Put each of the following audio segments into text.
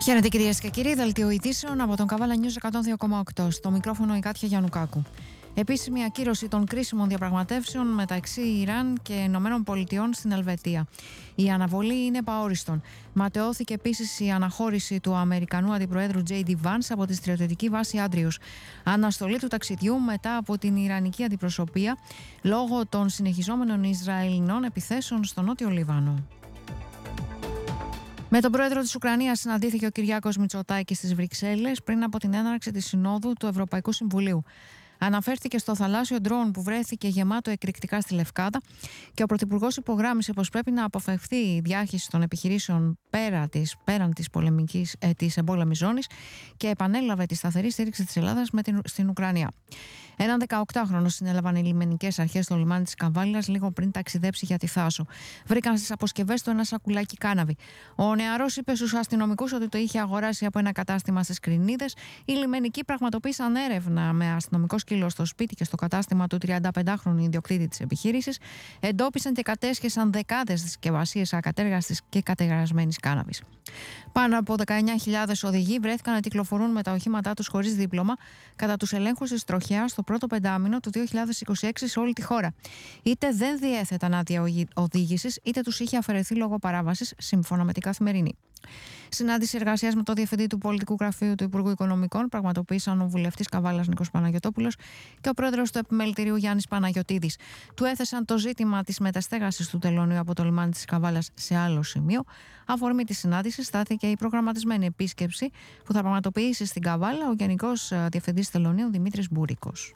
Χαίρετε κυρίες και κύριοι, δελτίο ειδήσεων από τον Καβάλα News 102,8. Στο μικρόφωνο η Κάτια Γιαννουκάκου. Επίσημη ακύρωση των κρίσιμων διαπραγματεύσεων μεταξύ Ιράν και Ηνωμένων Πολιτειών στην Ελβετία. Η αναβολή είναι επαόριστον. Ματαιώθηκε επίσης η αναχώρηση του Αμερικανού Αντιπροέδρου J.D. Vance από τη στρατιωτική βάση Άντριους. Αναστολή του ταξιδιού μετά από την Ιρανική αντιπροσωπεία λόγω των συνεχιζόμενων Ισραηλινών επιθέσεων στο Νότιο Λίβανο. Με τον πρόεδρο της Ουκρανίας συναντήθηκε ο Κυριάκος Μητσοτάκης στις Βρυξέλλες πριν από την έναρξη της Συνόδου του Ευρωπαϊκού Συμβουλίου. Αναφέρθηκε στο θαλάσσιο ντρόουν που βρέθηκε γεμάτο εκρηκτικά στη Λευκάδα και ο Πρωθυπουργός υπογράμμισε πως πρέπει να αποφευθεί η διάχυση των επιχειρήσεων πέραν της εμπόλεμης ζώνης και επανέλαβε τη σταθερή στήριξη της Ελλάδας στην Ουκρανία. Έναν 18χρονο συνέλαβαν οι λιμενικές αρχές στο λιμάνι της Καβάλας λίγο πριν ταξιδέψει για τη Θάσο. Βρήκαν στις αποσκευές του ένα σακουλάκι κάναβη. Ο νεαρός είπε στους αστυνομικούς ότι το είχε αγοράσει από ένα κατάστημα στις Κρινίδες. Οι λιμενικοί πραγματοποίησαν έρευνα με αστυνομικό σκύλο στο σπίτι και στο κατάστημα του 35χρονου ιδιοκτήτη της επιχείρησης. Εντόπισαν και κατέσχεσαν δεκάδες συσκευασίες ακατέργαστης και κατεγρασμένης κάναβης. Πάνω από 19.000 οδηγοί βρέθηκαν να κυκλοφορούν με τα οχήματά τους χωρίς δίπλωμα κατά τους ελέγχους της τροχέας στο πρώτο πεντάμηνο του 2026 σε όλη τη χώρα. Είτε δεν διέθεταν άδεια οδήγησης, είτε τους είχε αφαιρεθεί λόγω παράβασης, σύμφωνα με την Καθημερινή. Συνάντηση εργασίας με το Διευθυντή του Πολιτικού Γραφείου του Υπουργού Οικονομικών πραγματοποίησαν ο βουλευτής Καβάλας Νίκος Παναγιωτόπουλος και ο πρόεδρος του Επιμελητηρίου Γιάννης Παναγιωτίδης. Του έθεσαν το ζήτημα της μεταστέγασης του τελωνίου από το λιμάνι της Καβάλας σε άλλο σημείο. Αφορμή τη συνάντηση στάθηκε η προγραμματισμένη επίσκεψη που θα πραγματοποιήσει στην Καβάλα ο Γενικός Διευθυντής Τελωνίων Δημήτρης Μπούρικος.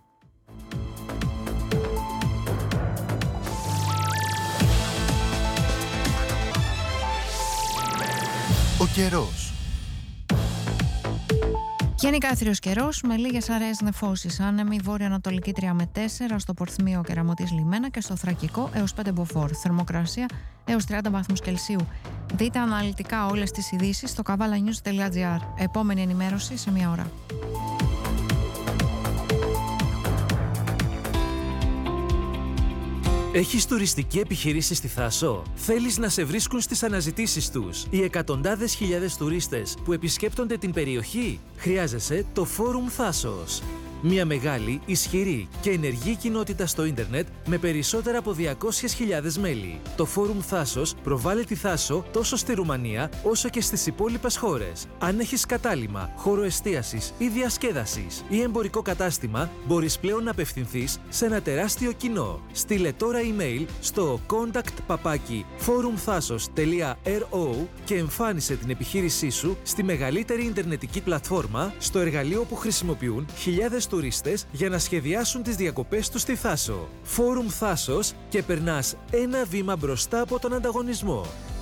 Ο καιρός. Γενικά άθριος καιρός με λίγες αραιές νεφώσεις. Άνεμη βόρειο-ανατολική 3 με 4 στο Πορθμίο Κεραμωτής Λιμένα και στο Θρακικό έως 5 μποφόρ. Θερμοκρασία έως 30 βαθμούς Κελσίου. Δείτε αναλυτικά όλες τις ειδήσεις στο kavalanews.gr. Επόμενη ενημέρωση σε μία ώρα. Έχεις τουριστική επιχείρηση στη Θάσο? Θέλεις να σε βρίσκουν στις αναζητήσεις τους οι εκατοντάδες χιλιάδες τουρίστες που επισκέπτονται την περιοχή? Χρειάζεσαι το Φόρουμ Θάσος. Μια μεγάλη, ισχυρή και ενεργή κοινότητα στο ίντερνετ με περισσότερα από 200.000 μέλη. Το Φόρουμ Θάσος προβάλλει τη Θάσο τόσο στη Ρουμανία όσο και στις υπόλοιπες χώρες. Αν έχεις κατάλημα, χώρο εστίασης ή διασκέδασης ή εμπορικό κατάστημα, μπορείς πλέον να απευθυνθείς σε ένα τεράστιο κοινό. Στείλε τώρα email στο contact@forumthasos.ro και εμφάνισε την επιχείρησή σου στη μεγαλύτερη ιντερνετική πλατφόρμα, στο εργαλείο που χρησιμοποιούν χιλιάδες τουρίστες για να σχεδιάσουν τις διακοπές τους στη Θάσο. Φόρουμ Θάσος και περνάς ένα βήμα μπροστά από τον ανταγωνισμό.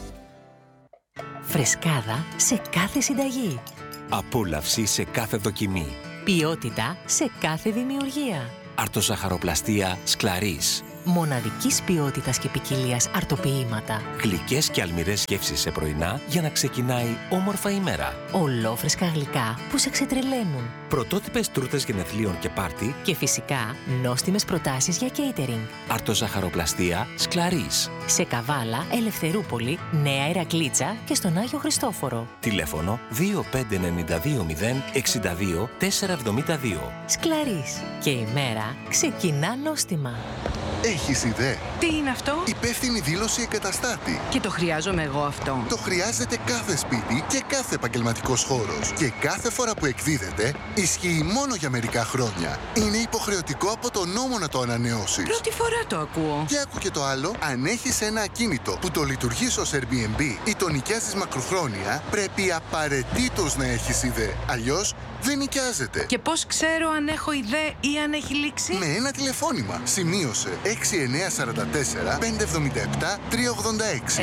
Φρεσκάδα σε κάθε συνταγή. Απόλαυση σε κάθε δοκιμή. Ποιότητα σε κάθε δημιουργία. Αρτοζαχαροπλαστία Σκλαρίς. Μοναδικής ποιότητας και ποικιλίας αρτοποιήματα. Γλυκές και αλμυρές γεύσεις σε πρωινά για να ξεκινάει όμορφα η μέρα. Ολόφρεσκα γλυκά που σε ξετρελαίνουν. Πρωτότυπες τούρτες γενεθλίων και πάρτι. Και φυσικά νόστιμες προτάσεις για catering. Αρτοζαχαροπλαστία Σκλαρίς. Σε Καβάλα, Ελευθερούπολη, Νέα Ηρακλήτσα και στον Άγιο Χριστόφορο. Τηλέφωνο 25920 62 472. Σκλαρίς. Και η μέρα ξεκινά νόστιμα. Έχεις ιδέα? Τι είναι αυτό? Υπεύθυνη δήλωση εγκαταστάτη. Και το χρειάζομαι εγώ αυτό. Το χρειάζεται κάθε σπίτι και κάθε επαγγελματικός χώρος. Και κάθε φορά που εκδίδεται, ισχύει μόνο για μερικά χρόνια. Είναι υποχρεωτικό από το νόμο να το ανανεώσεις. Πρώτη φορά το ακούω. Και άκου και το άλλο, αν έχεις ένα ακίνητο που το λειτουργείς ως Airbnb ή το νοικιάζεις μακροχρόνια, πρέπει απαραίτητος να έχεις ιδέα. Αλλιώς δεν νοικιάζεται. Και πώς ξέρω αν έχω ιδέα ή αν έχει λήξει? Με ένα τηλεφώνημα. Σημείωσε 6944 577 386.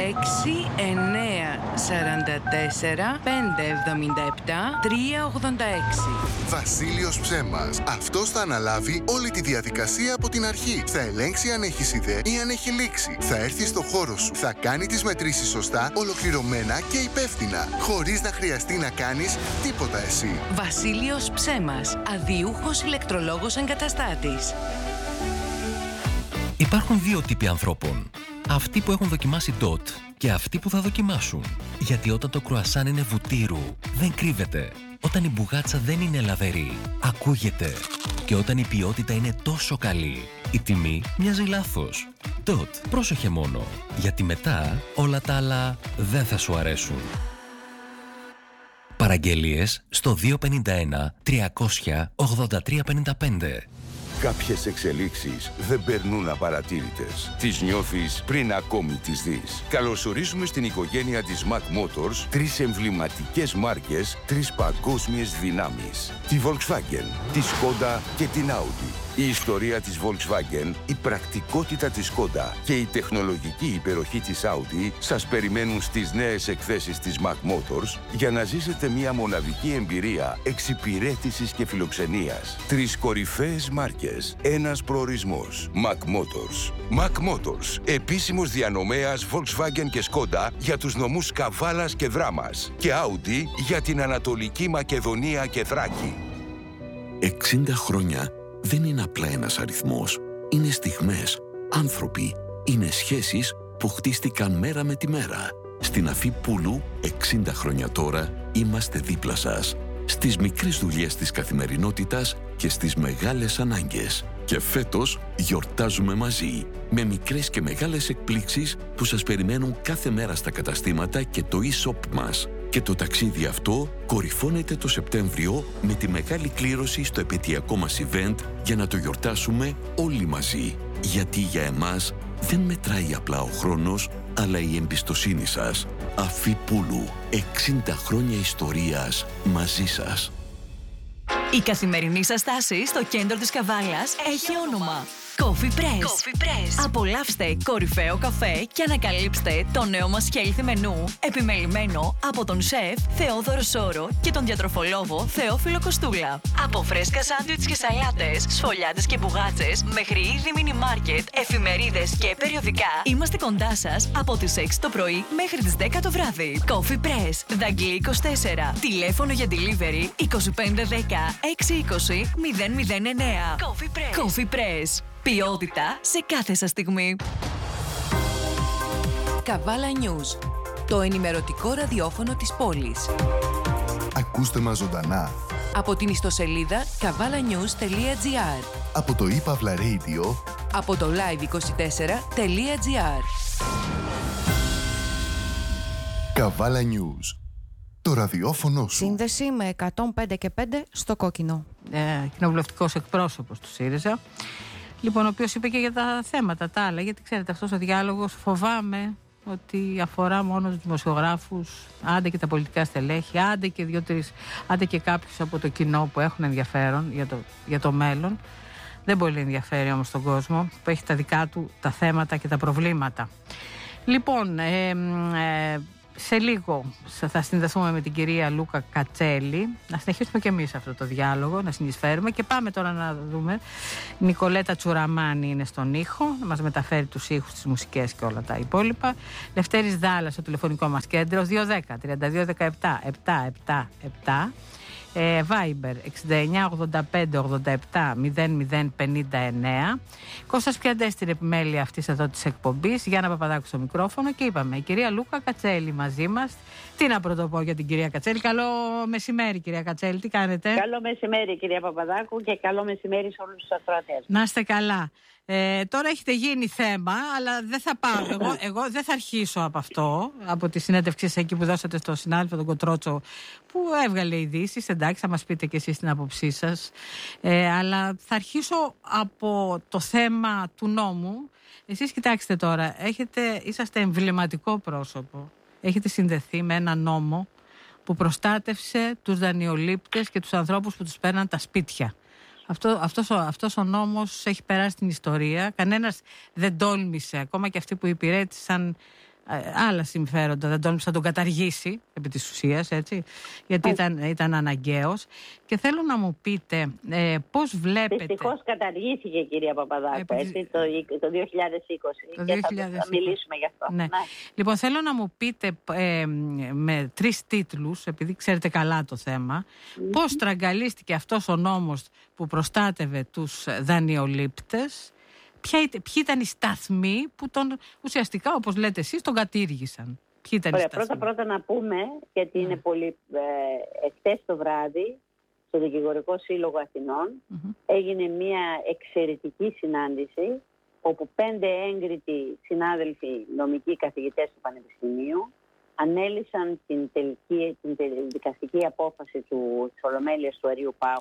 6944 577 386. Βασίλειος Ψέμας. Αυτός θα αναλάβει όλη τη διαδικασία από την αρχή. Θα ελέγξει αν έχεις ιδέα ή αν έχει λήξει. Θα έρθει στο χώρο σου. Θα κάνει τις μετρήσεις σωστά, ολοκληρωμένα και υπεύθυνα. Χωρίς να χρειαστεί να κάνεις τίποτα εσύ. Βασίλειος Ψέμας. Αδιούχος ηλεκτρολόγος εγκαταστάτης. Υπάρχουν δύο τύποι ανθρώπων. Αυτοί που έχουν δοκιμάσει DOT και αυτοί που θα δοκιμάσουν. Γιατί όταν το κρουασάν είναι βουτύρου, δεν κρύβεται. Όταν η μπουγάτσα δεν είναι λαβερή, ακούγεται. Και όταν η ποιότητα είναι τόσο καλή, η τιμή μοιάζει λάθος. DOT, πρόσεχε μόνο. Γιατί μετά όλα τα άλλα δεν θα σου αρέσουν. Παραγγελίες στο 251 300 8355. Κάποιες εξελίξεις δεν περνούν απαρατήρητες. Τις νιώθεις πριν ακόμη τις δεις. Καλωσορίζουμε στην οικογένεια της Mac Motors 3 εμβληματικές μάρκες, 3 παγκόσμιες δυνάμεις. Τη Volkswagen, τη Skoda και την Audi. Η ιστορία της Volkswagen, η πρακτικότητα της Skoda και η τεχνολογική υπεροχή της Audi σας περιμένουν στις νέες εκθέσεις της Mac Motors για να ζήσετε μια μοναδική εμπειρία εξυπηρέτησης και φιλοξενίας. 3 κορυφαίες μάρκες, ένας προορισμός. Mac Motors. Mac Motors, επίσημος διανομέας Volkswagen και Skoda για τους νομούς Καβάλας και Δράμας και Audi για την Ανατολική Μακεδονία και Θράκη. 60 χρόνια δεν είναι απλά ένας αριθμός. Είναι στιγμές, άνθρωποι, είναι σχέσεις που χτίστηκαν μέρα με τη μέρα. Στην Αφή Πούλου, 60 χρόνια τώρα, είμαστε δίπλα σας. Στις μικρές δουλειές της καθημερινότητας και στις μεγάλες ανάγκες. Και φέτος γιορτάζουμε μαζί, με μικρές και μεγάλες εκπλήξεις που σας περιμένουν κάθε μέρα στα καταστήματα και το e-shop μας. Και το ταξίδι αυτό κορυφώνεται το Σεπτέμβριο με τη μεγάλη κλήρωση στο επαιτειακό μας event για να το γιορτάσουμε όλοι μαζί. Γιατί για εμάς δεν μετράει απλά ο χρόνος, αλλά η εμπιστοσύνη σας. Αφή Πούλου, 60 χρόνια ιστορίας μαζί σας. Η καθημερινή σας στάση στο κέντρο της Καβάλας έχει όνομα. Coffee Press. Απολαύστε κορυφαίο καφέ και ανακαλύψτε το νέο μας healthy μενού, επιμελημένο από τον σεφ Θεόδωρο Σόρο και τον διατροφολόγο Θεόφιλο Κοστούλα. Από φρέσκα σάντουιτς και σαλάτες, σφολιάτες και μπουγάτσες, μέχρι είδη μίνι μάρκετ, εφημερίδες και περιοδικά, είμαστε κοντά σας από τις 6 το πρωί μέχρι τις 10 το βράδυ. Coffee Press, Δαγκλή 24. Τηλέφωνο για delivery 2510 620 009. Coffee Press. Ποιότητα σε κάθε σας στιγμή. Καβάλα News, το ενημερωτικό ραδιόφωνο της πόλης. Ακούστε μας ζωντανά Από την ιστοσελίδα kavalanews.gr, από το ePavla Radio, από το live24.gr. Καβάλα News, το ραδιόφωνο σου. Σύνδεση με 105 και 5 στο κόκκινο. Κοινοβουλευτικός εκπρόσωπος του ΣΥΡΙΖΑ. Λοιπόν, ο οποίος είπε και για τα θέματα τα άλλα, γιατί ξέρετε αυτός ο διάλογος φοβάμαι ότι αφορά μόνο τους δημοσιογράφους, άντε και τα πολιτικά στελέχη, άντε και 2-3, άντε και κάποιους από το κοινό που έχουν ενδιαφέρον για το μέλλον. Δεν πολύ ενδιαφέρει όμως τον κόσμο που έχει τα δικά του τα θέματα και τα προβλήματα. Λοιπόν, σε λίγο θα συνδεθούμε με την κυρία Λούκα Κατσέλη, να συνεχίσουμε και εμείς αυτό το διάλογο, να συνεισφέρουμε, και πάμε τώρα να δούμε. Η Νικολέτα Τσουραμάνη είναι στον ήχο, να μας μεταφέρει τους ήχους, τις μουσικές και όλα τα υπόλοιπα. Λευτέρης Δάλλας στο τηλεφωνικό μας κέντρο 210 32 17 777. Viber 69 85 87 0059. Κώστας Πιαντές στην επιμέλεια αυτής εδώ της εκπομπής, Γιάννα Παπαδάκου στο μικρόφωνο, και είπαμε η κυρία Λούκα Κατσέλη μαζί μας. Τι να πρωτοπώ για την κυρία Κατσέλη? Καλό μεσημέρι κυρία Κατσέλη, τι κάνετε? Καλό μεσημέρι κυρία Παπαδάκου και καλό μεσημέρι σε όλους τους ακροατές. Να είστε καλά. Τώρα έχετε γίνει θέμα, αλλά δεν θα πάω. Εγώ δεν θα αρχίσω από αυτό, από τη συνέντευξή σας εκεί που δώσατε στο συνάδελφο τον Κοτρότσο, που έβγαλε ειδήσεις. Εντάξει, θα μας πείτε και εσείς την άποψή σας. Αλλά θα αρχίσω από το θέμα του νόμου. Εσείς κοιτάξτε τώρα, είσαστε εμβληματικό πρόσωπο. Έχετε συνδεθεί με ένα νόμο που τους δανειολήπτες και τους ανθρώπους που τους παίρναν τα σπίτια. Αυτός ο νόμος έχει περάσει στην ιστορία. Κανένας δεν τόλμησε, ακόμα και αυτοί που υπηρέτησαν άλλα συμφέροντα, δεν τόλμησε να τον καταργήσει επί της ουσίας, έτσι, γιατί ήταν αναγκαίος. Και θέλω να μου πείτε πώς βλέπετε... Δυστυχώς καταργήθηκε κυρία Παπαδάκου, έτσι, το 2020 και θα μιλήσουμε γι' αυτό. Ναι. Λοιπόν, θέλω να μου πείτε με 3 τίτλους, επειδή ξέρετε καλά το θέμα, πώς τραγκαλίστηκε αυτός ο νόμος που προστάτευε τους δανειολήπτες, ποιοι ήταν οι σταθμοί που ουσιαστικά, όπως λέτε εσείς, τον κατήργησαν. Ωραία, πρώτα να πούμε, γιατί είναι πολύ... εχθές το βράδυ, στο Δικηγορικό Σύλλογο Αθηνών, έγινε μια εξαιρετική συνάντηση, όπου 5 έγκριτοι συνάδελφοι νομικοί καθηγητές του Πανεπιστημίου ανέλησαν την δικαστική απόφαση της Ολομέλειας του Αριού Πάγου.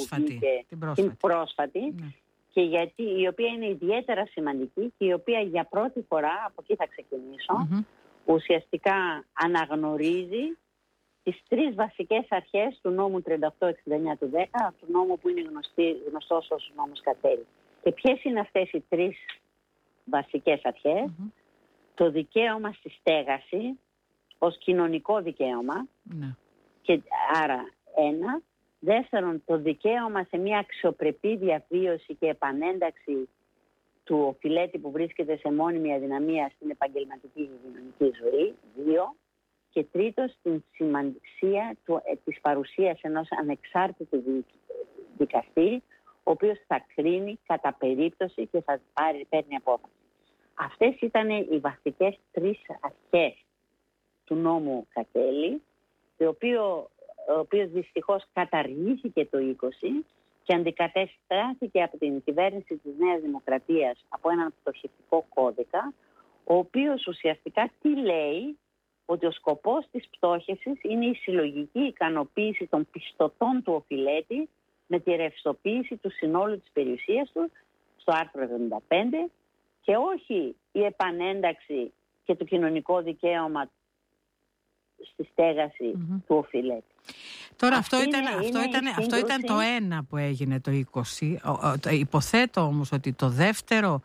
Την πρόσφατη. Ναι. Και η οποία είναι ιδιαίτερα σημαντική και η οποία για πρώτη φορά, από εκεί θα ξεκινήσω, ουσιαστικά αναγνωρίζει τις 3 βασικές αρχές του νόμου 3869 του 10, του νόμου που είναι γνωστός ως νόμος Κατέλη. Και ποιες είναι αυτές οι 3 βασικές αρχές? Το δικαίωμα στη στέγαση ως κοινωνικό δικαίωμα, και άρα 1. Δεύτερον, το δικαίωμα σε μια αξιοπρεπή διαβίωση και επανένταξη του οφειλέτη που βρίσκεται σε μόνιμη αδυναμία στην επαγγελματική και κοινωνική ζωή. 2. Και τρίτος, την σημασία της παρουσίας ενός ανεξάρτητου δικαστή, ο οποίος θα κρίνει κατά περίπτωση και θα παίρνει απόφαση. Αυτές ήταν οι βασικές 3 αρχές του νόμου Κατέλη, ο οποίος δυστυχώς καταργήθηκε το 20 και αντικαταστάθηκε από την κυβέρνηση της Νέας Δημοκρατίας από έναν πτωχευτικό κώδικα, ο οποίος ουσιαστικά τι λέει? Ότι ο σκοπός της πτώχευσης είναι η συλλογική ικανοποίηση των πιστωτών του οφειλέτη με τη ρευστοποίηση του συνόλου της περιουσίας του, στο άρθρο 75, και όχι η επανένταξη και το κοινωνικό δικαίωμα στη στέγαση του οφειλέτη. Τώρα αυτό ήταν το 1 που έγινε το 20. Υποθέτω όμως ότι το δεύτερο,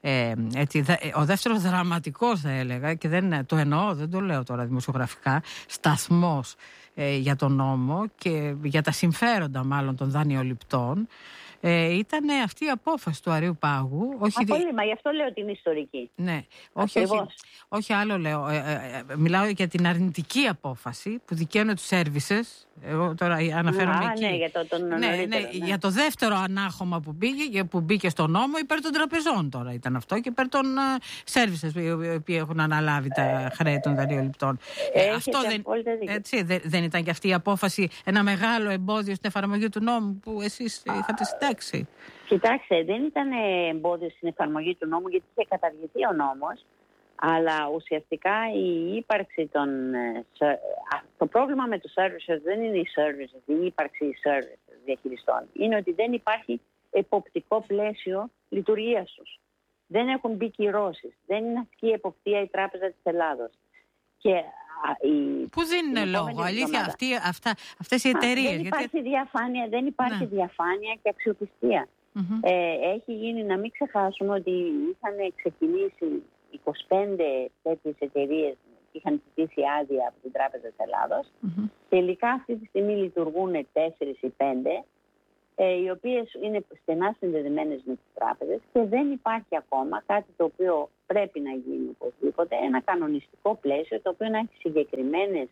ο δεύτερος δραματικός, θα έλεγα, και δεν το εννοώ, δεν το λέω τώρα δημοσιογραφικά, σταθμός για τον νόμο και για τα συμφέροντα μάλλον των δανειοληπτών, ήταν αυτή η απόφαση του Αριού Πάγου. Μα γι' αυτό λέω την ιστορική. Ναι, όχι άλλο λέω. Μιλάω για την αρνητική απόφαση που δικαίωνε τους services. Εγώ τώρα αναφέρομαι εκεί. Για το δεύτερο ανάχωμα που μπήκε στο νόμο υπέρ των τραπεζών τώρα ήταν αυτό, και υπέρ των services οι οποίοι έχουν αναλάβει τα χρέη των δανειοληπτών. Αυτό δεν ήταν και αυτή η απόφαση ένα μεγάλο εμπόδιο στην εφαρμογή του νόμου που εσείς είχατε συντάξει? Κοιτάξτε, δεν ήταν εμπόδιο στην εφαρμογή του νόμου, γιατί είχε καταργηθεί ο νόμος, αλλά ουσιαστικά η ύπαρξη των... Το πρόβλημα με τους services δεν είναι οι services, η ύπαρξη services διαχειριστών. Είναι ότι δεν υπάρχει εποπτικό πλαίσιο λειτουργίας τους. Δεν έχουν μπει κυρώσεις, δεν είναι ασκεί εποπτεία η Τράπεζα της Ελλάδος. Και που δίνουν λόγο, αλήθεια, αυτές οι εταιρείες. Δεν υπάρχει διαφάνεια και αξιοπιστία. Έχει γίνει, να μην ξεχάσουμε ότι είχαν ξεκινήσει 25 τέτοιες εταιρείες που είχαν ζητήσει άδεια από την Τράπεζα της Ελλάδος. Τελικά αυτή τη στιγμή λειτουργούν 4 ή 5, οι οποίες είναι στενά συνδεδεμένες με τις τράπεζες, και δεν υπάρχει ακόμα κάτι το οποίο πρέπει να γίνει οπωσδήποτε, ένα κανονιστικό πλαίσιο το οποίο να έχει συγκεκριμένες,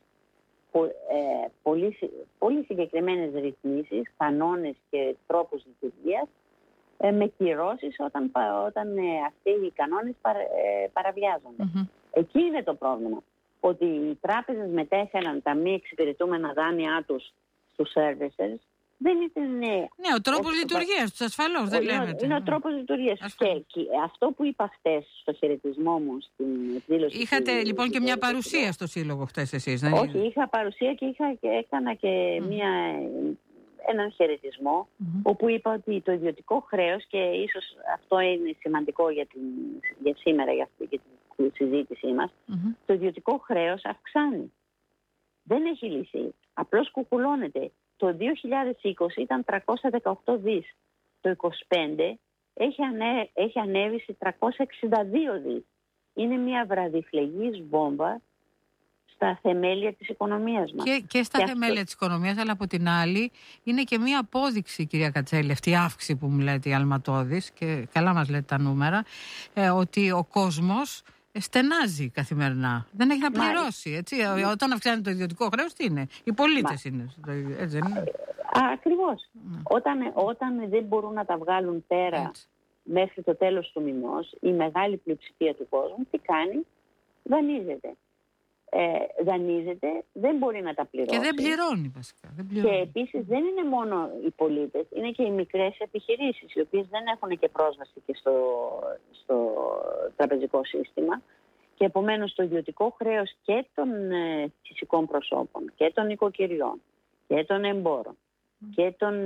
πολύ συγκεκριμένες ρυθμίσεις, κανόνες και τρόπους λειτουργίας, με κυρώσεις όταν αυτοί οι κανόνες παραβιάζονται. Εκεί είναι το πρόβλημα. Ότι οι τράπεζες μετέφεραν τα μη εξυπηρετούμενα δάνειά τους στους services. Δεν ήταν, ναι, ο τρόπος λειτουργίας τους, ασφαλώς, δεν λέμε. Είναι ο τρόπος λειτουργίας. Και αυτό που είπα χτες στο χαιρετισμό μου στην εκδήλωση. Είχατε λοιπόν και μια παρουσία στο Σύλλογο χτες εσείς? Όχι, είχα παρουσία και έκανα και έναν χαιρετισμό, όπου είπα ότι το ιδιωτικό χρέος, και ίσως αυτό είναι σημαντικό για σήμερα, για τη συζήτησή μας, το ιδιωτικό χρέος αυξάνει. Δεν έχει λυθεί. Απλώς κουκουλώνεται. Το 2020 ήταν 318 δις. Το 2025 έχει ανέβει σε 362 δις. Είναι μια βραδιφλεγής βόμβα στα θεμέλια της οικονομίας μας. Και στα θεμέλια της οικονομίας, αλλά από την άλλη είναι και μια απόδειξη, κυρία Κατσέλη, αυτή η αύξηση που μου λέτε, η αλματώδης, και καλά μας λέτε τα νούμερα, ότι ο κόσμος στενάζει καθημερινά. Δεν έχει να πληρώσει. Έτσι. Όταν αυξάνει το ιδιωτικό χρέος, τι είναι? Οι πολίτες είναι. Έτσι δεν είναι? Ακριβώς. Όταν δεν μπορούν να τα βγάλουν πέρα μέχρι το τέλος του μηνός η μεγάλη πλειοψηφία του κόσμου τι κάνει? Δανείζεται. Δανείζεται, δεν μπορεί να τα πληρώσει. Και δεν πληρώνει βασικά. Και επίσης δεν είναι μόνο οι πολίτες, είναι και οι μικρές επιχειρήσεις, οι οποίες δεν έχουν και πρόσβαση και στο τραπεζικό σύστημα. Και επομένως το ιδιωτικό χρέος και των φυσικών προσώπων και των οικοκυριών και των εμπόρων και των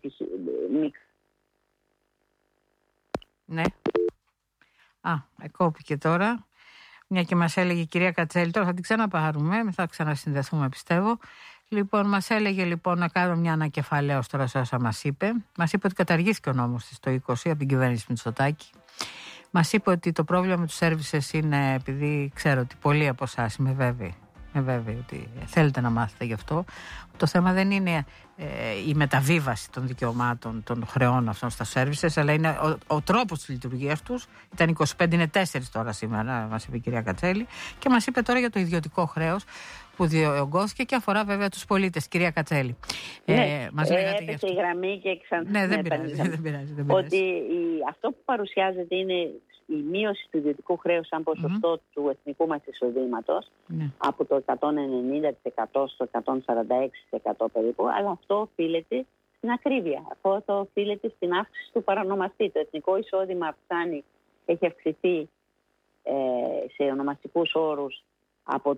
Ναι. Εκόπηκε τώρα. Μια και μας έλεγε η κυρία Κατσέλη, τώρα θα την ξαναπάρουμε, θα ξανασυνδεθούμε πιστεύω. Λοιπόν, μας έλεγε λοιπόν να κάνουμε μια ανακεφαλαίωση τώρα σε όσα μας είπε. Μας είπε ότι καταργήθηκε ο νόμος της το 20 από την κυβέρνηση Μητσοτάκη. Μας είπε ότι το πρόβλημα με τους services είναι, επειδή ξέρω ότι πολλοί από εσάς είμαι βέβαιοι ότι θέλετε να μάθετε γι' αυτό. Το θέμα δεν είναι η μεταβίβαση των δικαιωμάτων των χρεών αυτών στα services, αλλά είναι ο τρόπος της λειτουργίας τους. Ήταν 25, είναι 4 τώρα σήμερα, μας είπε η κυρία Κατσέλη. Και μας είπε τώρα για το ιδιωτικό χρέος που διωγγώθηκε και αφορά βέβαια τους πολίτες. Κυρία Κατσέλη, μας λέγατε γι' αυτό. η γραμμή και ναι, δεν πειράζει. Ότι αυτό που παρουσιάζεται είναι η μείωση του ιδιωτικού χρέους σαν ποσοστό του εθνικού μας εισοδήματος από το 190% στο 146% περίπου, αλλά αυτό οφείλεται στην ακρίβεια. Αυτό οφείλεται στην αύξηση του παρανομαστή. Το εθνικό εισόδημα έχει αυξηθεί σε ονομαστικούς όρους από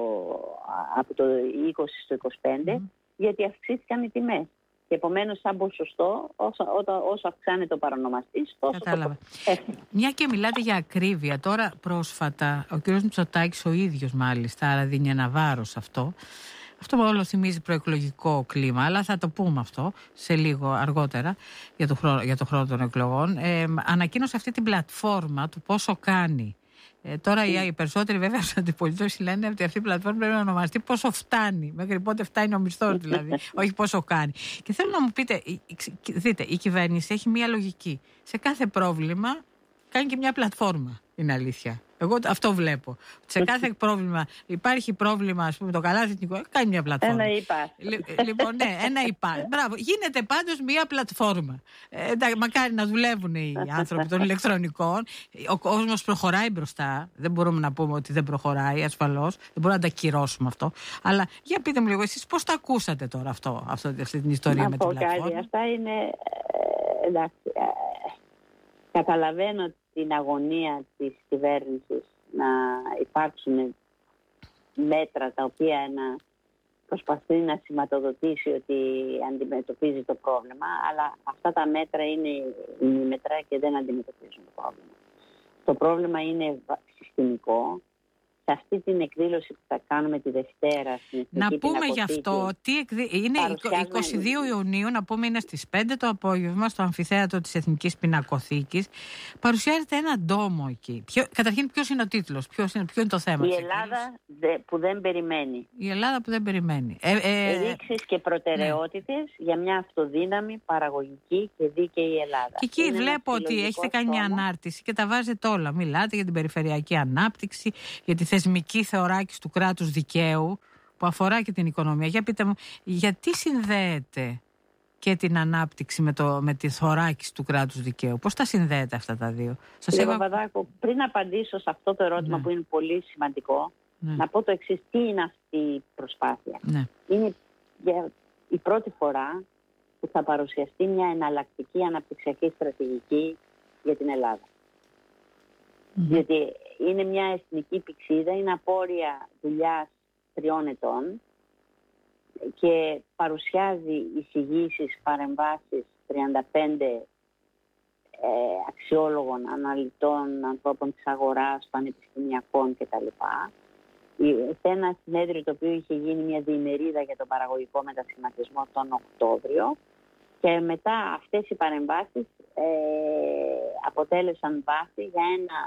το 20% στο 25%, γιατί αυξήθηκαν οι τιμές. Και επομένως, σαν ποσοστό, όσο αυξάνεται το παρονομαστής, τόσο κατάλαβα. Μια και μιλάτε για ακρίβεια. Τώρα πρόσφατα, ο κ. Μητσοτάκης ο ίδιος μάλιστα, άρα δίνει ένα βάρος αυτό. Αυτό όλο θυμίζει προεκλογικό κλίμα, αλλά θα το πούμε αυτό σε λίγο αργότερα για το χρόνο των εκλογών. Ανακοίνωσε αυτή την πλατφόρμα του πόσο κάνει. Τώρα οι περισσότεροι βέβαια στους αντιπολίτες λένε ότι αυτή η πλατφόρμα πρέπει να ονομαστεί πόσο φτάνει, μέχρι πότε φτάνει ο μισθός δηλαδή, όχι πόσο κάνει. Και θέλω να μου πείτε, δείτε, η κυβέρνηση έχει μία λογική. Σε κάθε πρόβλημα κάνει και μια πλατφόρμα, είναι αλήθεια. Εγώ αυτό βλέπω. Σε κάθε πρόβλημα, υπάρχει πρόβλημα, ας πούμε, το καλάθι εθνικό, κάνει μια πλατφόρμα. Ένα υπάρχει. Λοιπόν, ναι, ένα υπάρχει. Μπράβο. Γίνεται πάντως μια πλατφόρμα. Μακάρι να δουλεύουν οι άνθρωποι των ηλεκτρονικών. Ο κόσμος προχωράει μπροστά. Δεν μπορούμε να πούμε ότι δεν προχωράει, ασφαλώς. Δεν μπορούμε να τα ακυρώσουμε αυτό. Αλλά για πείτε μου λίγο, εσείς πώς τα ακούσατε τώρα αυτή την ιστορία με την πλατφόρμα? Κάτι, αυτά είναι. Εντάξει. Καταλαβαίνω την αγωνία της κυβέρνησης να υπάρξουν μέτρα τα οποία προσπαθεί να σηματοδοτήσει ότι αντιμετωπίζει το πρόβλημα, αλλά αυτά τα μέτρα είναι ημίμετρα και δεν αντιμετωπίζουν το πρόβλημα. Το πρόβλημα είναι συστημικό. Σε αυτή την εκδήλωση που θα κάνουμε τη Δευτέρα στην να πούμε γι' αυτό, είναι 22 Ιουνίου, να πούμε είναι στις 5 το απόγευμα στο αμφιθέατρο της Εθνικής Πινακοθήκης. Παρουσιάζεται ένα ντόμο εκεί. Καταρχήν ποιος είναι ο τίτλος, ποιο είναι το θέμα? Η Ελλάδα που δεν περιμένει. Η Ελλάδα που δεν περιμένει. Ρήξεις και προτεραιότητες για μια αυτοδύναμη, παραγωγική και δίκαιη Ελλάδα. Και εκεί βλέπω ότι έχετε κάνει μια ανάρτηση και τα βάζετε όλα. Μιλάτε για την περιφερειακή ανάπτυξη, για τη θεσμική θεωράκιση του κράτους δικαίου που αφορά και την οικονομία. Για πείτε μου, γιατί συνδέεται και την ανάπτυξη με τη θωράκιση του κράτους δικαίου? Πώς τα συνδέεται αυτά τα δύο? Κύριε Παπαδάκου, πριν απαντήσω σε αυτό το ερώτημα που είναι πολύ σημαντικό, να πω το εξής. Τι είναι αυτή η προσπάθεια? Είναι η πρώτη φορά που θα παρουσιαστεί μια εναλλακτική αναπτυξιακή στρατηγική για την Ελλάδα. Διότι είναι μια εθνική πυξίδα, είναι απόρρια δουλειάς 3 ετών και παρουσιάζει εισηγήσεις, παρεμβάσεις 35 αξιόλογων, αναλυτών, ανθρώπων της αγοράς, πανεπιστημιακών κτλ. Σε ένα συνέδριο το οποίο είχε γίνει μια διημερίδα για τον παραγωγικό μετασχηματισμό τον Οκτώβριο, και μετά αυτές οι παρεμβάσεις αποτέλεσαν βάση για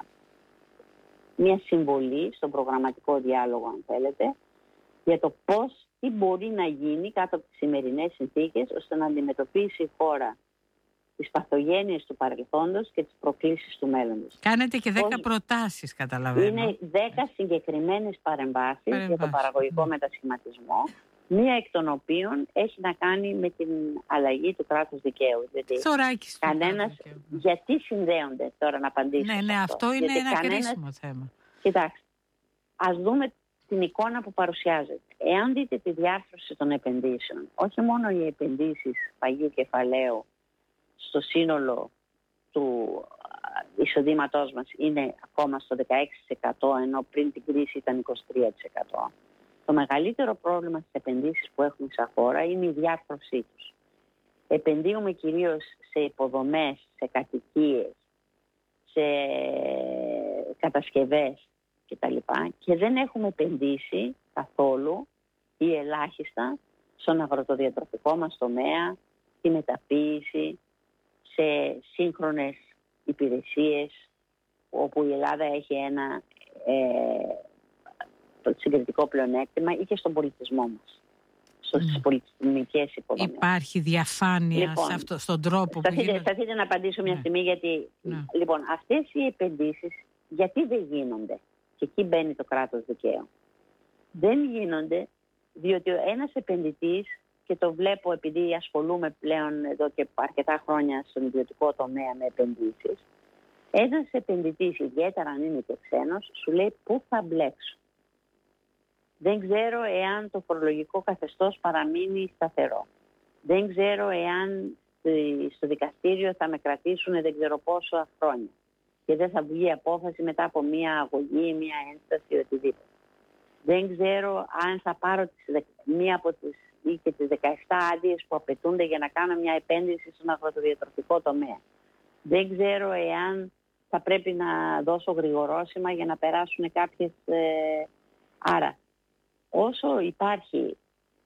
μια συμβολή στον προγραμματικό διάλογο, αν θέλετε, για το τι μπορεί να γίνει κάτω από τις σημερινές συνθήκες ώστε να αντιμετωπίσει η χώρα τις παθογένειες του παρελθόντος και τις προκλήσεις του μέλλοντος. Κάνετε και 10 προτάσεις, καταλαβαίνω. Είναι 10 συγκεκριμένες παρεμβάσεις για τον παραγωγικό μετασχηματισμό μία εκ των οποίων έχει να κάνει με την αλλαγή του κράτους δικαίου. Θωράκης. Κανένας, γιατί συνδέονται τώρα να απαντήσω. Ναι, αυτό είναι ένα κρίσιμο θέμα. Κοιτάξτε, ας δούμε την εικόνα που παρουσιάζεται. Εάν δείτε τη διάρθρωση των επενδύσεων, όχι μόνο οι επενδύσεις παγιού κεφαλαίου στο σύνολο του εισοδήματός μας είναι ακόμα στο 16%, ενώ πριν την κρίση ήταν 23%. Το μεγαλύτερο πρόβλημα στις επενδύσεις που έχουμε σαν χώρα είναι η διάρθρωσή τους. Επενδύουμε κυρίως σε υποδομές, σε κατοικίες, σε κατασκευές κτλ. Και δεν έχουμε επενδύσει καθόλου ή ελάχιστα στον αγροτοδιατροφικό μας τομέα, τη μεταποίηση, σε σύγχρονες υπηρεσίες, όπου η Ελλάδα έχει ένα συγκριτικό πλεονέκτημα, ή και στον πολιτισμό μας, στις πολιτισμικές υποδομές. Υπάρχει διαφάνεια σε αυτό, στον τρόπο που γίνεται. Σταθείτε να απαντήσω μια στιγμή, γιατί λοιπόν, αυτές οι επενδύσεις γιατί δεν γίνονται, και εκεί μπαίνει το κράτος δικαίου. Δεν γίνονται διότι ένας επενδυτής, και το βλέπω επειδή ασχολούμαι πλέον εδώ και αρκετά χρόνια στον ιδιωτικό τομέα με επενδύσεις, ένας επενδυτής, ιδιαίτερα αν είναι και ξένος, σου λέει πού θα μπλέξω. Δεν ξέρω εάν το φορολογικό καθεστώς παραμείνει σταθερό. Δεν ξέρω εάν στο δικαστήριο θα με κρατήσουν δεν ξέρω πόσο χρόνια και δεν θα βγει απόφαση μετά από μία αγωγή, μία ένσταση ή οτιδήποτε. Δεν ξέρω αν θα πάρω μία από τις ή και τις 17 άδειες που απαιτούνται για να κάνω μια επένδυση στον αγροτοδιατροφικό τομέα. Δεν ξέρω εάν θα πρέπει να δώσω γρηγορόσημα για να περάσουν κάποιες... Άρα, όσο υπάρχει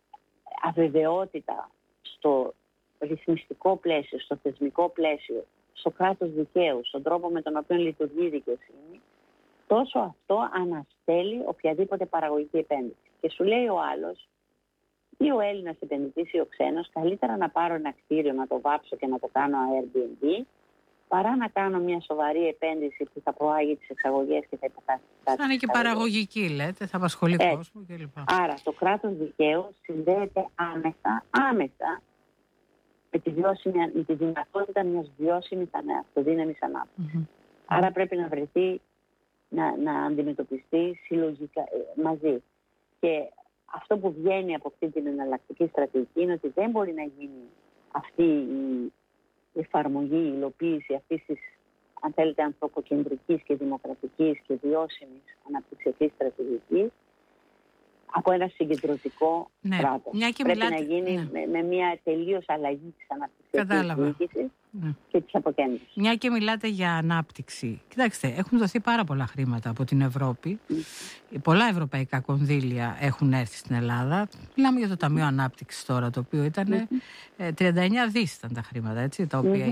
αβεβαιότητα στο ρυθμιστικό πλαίσιο, στο θεσμικό πλαίσιο, στο κράτος δικαίου, στον τρόπο με τον οποίο λειτουργεί η δικαιοσύνη, τόσο αυτό αναστέλει οποιαδήποτε παραγωγική επένδυση. Και σου λέει ο άλλος, ή ο Έλληνας επενδυτής ή ο ξένος, καλύτερα να πάρω ένα κτίριο, να το βάψω και να το κάνω Airbnb, παρά να κάνω μια σοβαρή επένδυση που θα προάγει τις εξαγωγές και θα υποκάσει. Θα είναι και παραγωγική, λέτε, θα απασχολεί κόσμο κλπ. Άρα το κράτος δικαίου συνδέεται άμεσα με τη δυνατότητα μιας βιώσιμης αυτοδύναμης ανάπτυξης. Άρα πρέπει να βρεθεί, να αντιμετωπιστεί συλλογικά μαζί. Και αυτό που βγαίνει από αυτή την εναλλακτική στρατηγική είναι ότι δεν μπορεί να γίνει αυτή η εφαρμογή, η υλοποίηση αυτής της, αν θέλετε, ανθρωποκεντρικής και δημοκρατικής και βιώσιμης αναπτυξιακής στρατηγικής από ένα συγκεντρωτικό κράτος. Πρέπει να γίνει με μια τελείως αλλαγή της αναπτυξιακής διοίκησης και της αποκέντρωσης. Μια και μιλάτε για ανάπτυξη. Κοιτάξτε, έχουν δοθεί πάρα πολλά χρήματα από την Ευρώπη. Πολλά ευρωπαϊκά κονδύλια έχουν έρθει στην Ελλάδα. Μιλάμε για το Ταμείο Ανάπτυξης τώρα, το οποίο ήταν 39 δις ήταν τα χρήματα, έτσι, τα οποία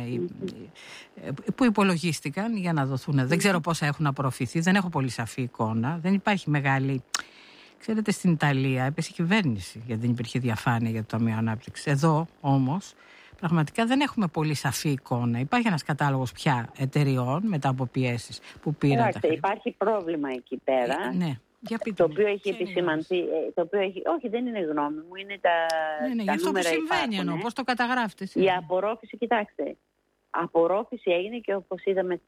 που υπολογίστηκαν για να δοθούν. Δεν ξέρω πόσα έχουν απορροφηθεί, δεν έχω πολύ σαφή εικόνα. Δεν υπάρχει μεγάλη... Ξέρετε, στην Ιταλία έπεσε η κυβέρνηση γιατί δεν υπήρχε διαφάνεια για το Ταμείο Ανάπτυξης. Εδώ όμως πραγματικά δεν έχουμε πολύ σαφή εικόνα. Υπάρχει ένας κατάλογος πια εταιριών μετά από πιέσεις που πήραν τα χρήματα. Υπάρχει πρόβλημα εκεί πέρα. Το οποίο έχει επισημανθεί. Όχι, δεν είναι γνώμη μου, είναι τα γι' αυτό που συμβαίνει εννοώ. Πώς το καταγράφετε εσείς? Η απορρόφηση, κοιτάξτε. Απορρόφηση έγινε και όπως είδαμε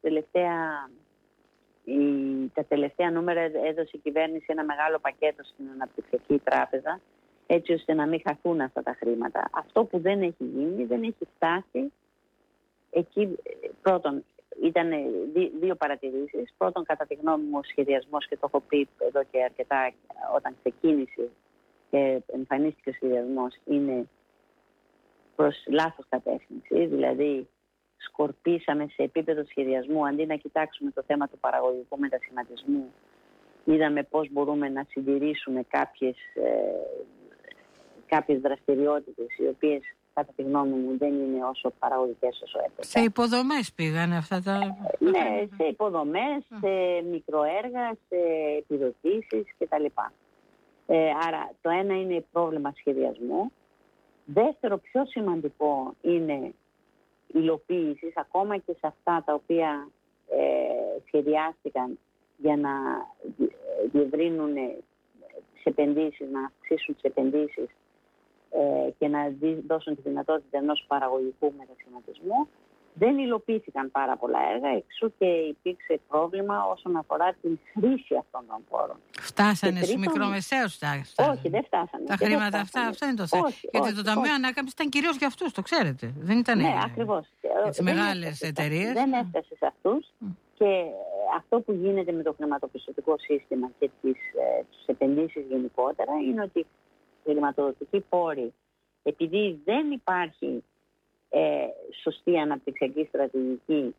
τα τελευταία νούμερα έδωσε η κυβέρνηση ένα μεγάλο πακέτο στην Αναπτυξιακή Τράπεζα, έτσι ώστε να μην χαθούν αυτά τα χρήματα. Αυτό που δεν έχει γίνει, δεν έχει φτάσει εκεί. Πρώτον, ήταν δύο παρατηρήσεις. Πρώτον, κατά τη γνώμη μου, ο σχεδιασμός, και το έχω πει εδώ και αρκετά όταν ξεκίνησε και εμφανίστηκε ο σχεδιασμός, είναι προς λάθος κατεύθυνση. Δηλαδή, σκορπίσαμε σε επίπεδο σχεδιασμού, αντί να κοιτάξουμε το θέμα του παραγωγικού μετασχηματισμού, είδαμε πώς μπορούμε να συντηρήσουμε κάποιες δραστηριότητες οι οποίες κατά τη γνώμη μου δεν είναι όσο παραγωγικές όσο έπρεπε. Σε υποδομές πήγανε αυτά τα... Ναι, σε υποδομές, σε μικροέργα, σε επιδοτήσεις κτλ. Άρα το ένα είναι πρόβλημα σχεδιασμού. Δεύτερο, πιο σημαντικό είναι υλοποίησης, ακόμα και σε αυτά τα οποία σχεδιάστηκαν για να διευρύνουν τις επενδύσεις, να αυξήσουν τις επενδύσεις και να δώσουν τη δυνατότητα ενός παραγωγικού μετασχηματισμού. Δεν υλοποιήθηκαν πάρα πολλά έργα, εξού και υπήρξε πρόβλημα όσον αφορά την χρήση αυτών των πόρων. Φτάσανε στους μικρομεσαίους. Όχι, δεν φτάσανε. Τα χρήματα αυτά, αυτό είναι το θέμα. Γιατί το Ταμείο Ανάκαμψης ήταν κυρίως για αυτούς, το ξέρετε. Δεν ήταν ναι, ακριβώς. Για τις μεγάλες εταιρείες. Δεν έφτασε σε αυτούς. Και αυτό που γίνεται με το χρηματοπιστωτικό σύστημα και τις επενδύσεις γενικότερα είναι ότι οι χρηματοδοτικοί πόροι, επειδή δεν υπάρχει σωστή αναπτυξιακή στρατηγική,